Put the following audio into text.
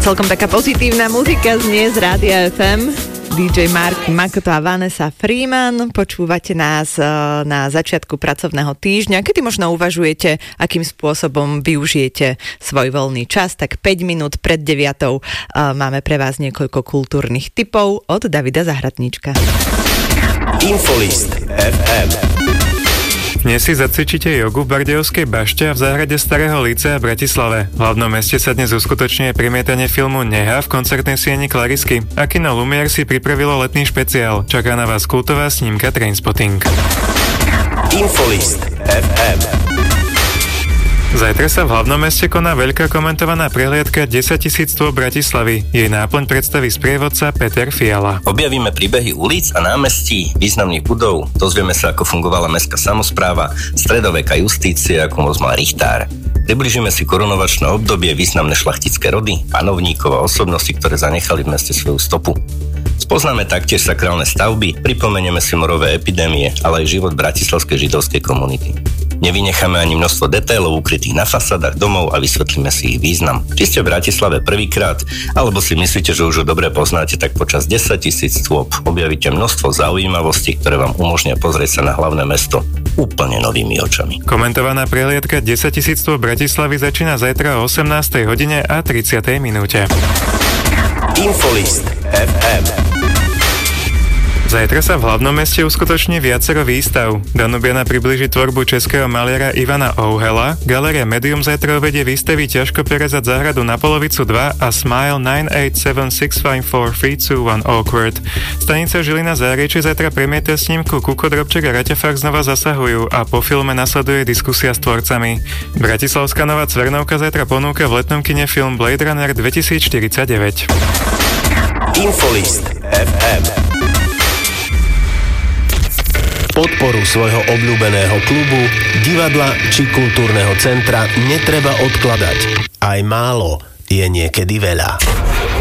Celkom taká pozitívna muzika znie z Rádia FM. DJ Marky Makoto a Vanessa Freeman. Počúvate nás na začiatku pracovného týždňa, kedy možno uvažujete, akým spôsobom využijete svoj voľný čas. Tak 5 minút pred 9 máme pre vás niekoľko kultúrnych tipov od Davida Zahradníčka. Infolist FM. Dnes si zacvičíte jogu v Bardejovskej bašte a v záhrade Starého lícea v Bratislave. V hlavnom meste sa dnes uskutočňuje premietanie filmu Neha v koncertnej sieni Clarisky. A kino Lumière si pripravilo letný špeciál. Čaká na vás kultová snímka Trainspotting. Infolist FM. Zajtra sa v hlavnom meste koná veľká komentovaná prehliadka 10 000 stôp Bratislavy. Jej náplň predstaví sprievodca Peter Fiala. Objavíme príbehy ulic a námestí, významných budov, dozvieme sa, ako fungovala mestská samospráva, stredoveká justícia, ako moc mal Richtár. Približíme si korunovačné obdobie, významné šlachtické rody, panovníkov a osobnosti, ktoré zanechali v meste svoju stopu. Spoznáme taktiež sakrálne stavby, pripomenieme si morové epidémie, ale aj život bratislavskej židovskej komunity. Nevynecháme ani množstvo detailov ukrytých na fasádach domov a vysvetlíme si ich význam. Či ste v Bratislave prvýkrát, alebo si myslíte, že už ho dobre poznáte, tak počas 10 000 stôp objavíte množstvo zaujímavostí, ktoré vám umožnia pozrieť sa na hlavné mesto úplne novými očami. Komentovaná prehliadka 10 000 stôp Bratislavy začína zajtra o 18:30 a 30 minúte. Infolist FM. Zajtra sa v hlavnom meste uskutoční viacero výstav. Danubiana priblíži tvorbu českého maliara Ivana Ouhela, Galéria Medium zajtra uvedie výstavy Ťažko prerezať záhradu na polovicu 2 a Smile 987654321 Awkward. Stanica Žilina Záriečie zajtra premieta snímku Kuko Drobček a Raťa Fach znova zasahujú a po filme nasleduje diskusia s tvorcami. Bratislavská Nová Cvernovka zajtra ponúka v letnom kine film Blade Runner 2049. Infolist FM. Podporu svojho obľúbeného klubu, divadla či kultúrneho centra netreba odkladať. Aj málo je niekedy veľa.